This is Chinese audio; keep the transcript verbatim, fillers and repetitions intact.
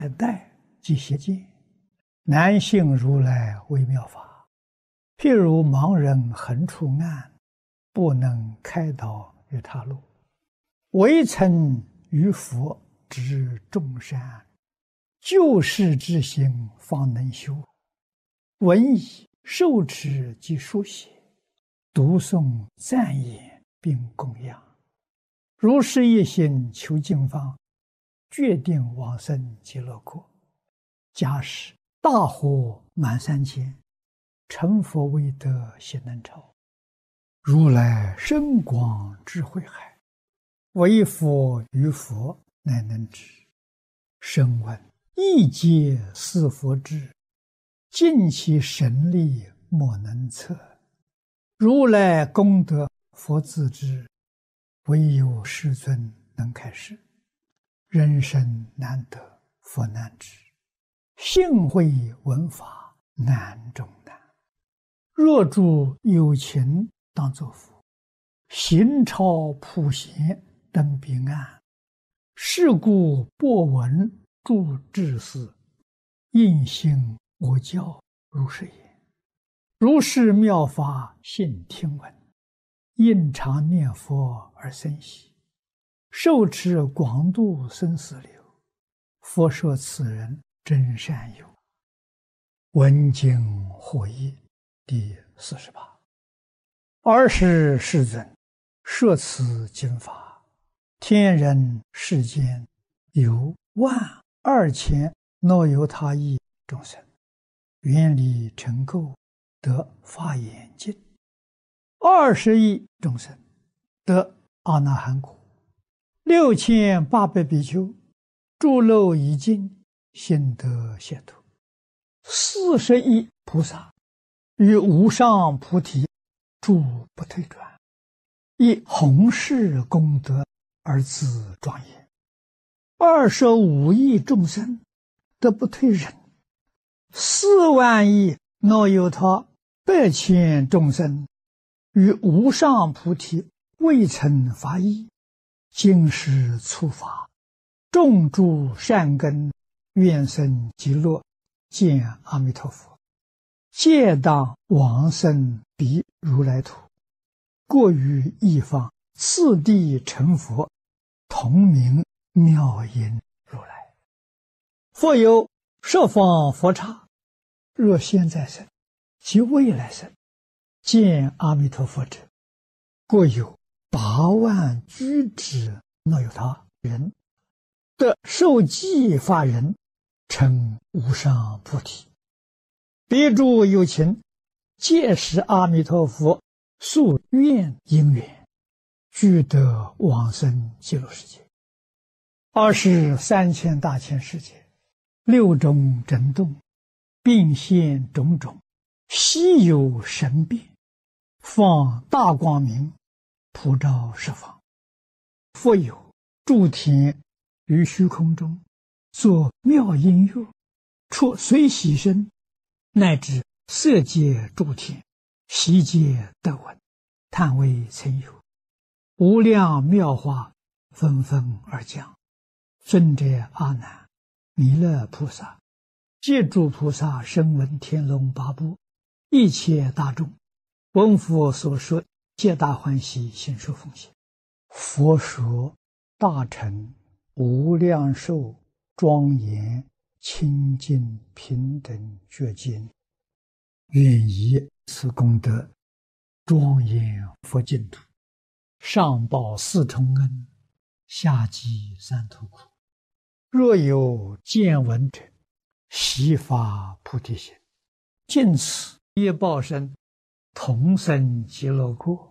代即邪见，难信如来微妙法。譬如盲人横出暗，不能开导于他路，唯曾于佛知众善，救世之心方能修。闻已受持及书写，读诵赞言并供养，如是一心求经方，决定往生极乐国。假使大火满三千，成佛未得悉能超。如来深广智慧海，唯佛于佛乃能知。声闻一皆似佛智，尽其神力莫能测。如来功德佛自知，唯有世尊能开示。人生难得佛难知，幸会闻法难中难。若诸有情当作佛，行超普贤登彼岸。是故播闻诸智士，应信我教如是言。如是妙法信听闻，应常念佛而生喜，受持广度生死流。佛说此人真善友。闻经获益第四十八。尔时世尊摄此经法，天人世间有万二千若有他亿众生，愿力成垢，得法眼净；二十亿众生得阿那含果；六千八百比丘诸漏已尽，心得解脱；四十亿菩萨与无上菩提诸不退转，以弘誓功德而自庄严；二十五亿众生得不退忍；四万亿若有他百千众生与无上菩提未曾发意，今时初发，众诸善根，愿生极乐见阿弥陀佛，皆当往生彼如来土，过于一方，次第成佛，同名妙音如来。复有十方佛刹，若现在生及未来生见阿弥陀佛者，过有八万居之若有他人，得受记法人，成无上菩提。彼诸有情，皆是阿弥陀佛宿愿因缘，俱得往生极乐世界。二十三千大千世界，六种震动，并现种种稀有神变，放大光明，普照十方。复有诸天于虚空中作妙音乐，出随喜声，乃至色界诸天，悉皆得闻，叹为曾有。无量妙法纷纷而降。尊者阿难、弥勒菩萨、皆诸菩萨、声闻天龙八部一切大众，闻佛所说，皆大欢喜，心受奉献。佛说大乘无量寿庄严清净平等觉经，愿以此功德庄严佛净土，上报四重恩，下济三途苦。若有见闻者，悉发菩提心，尽此业报身，同生极乐国。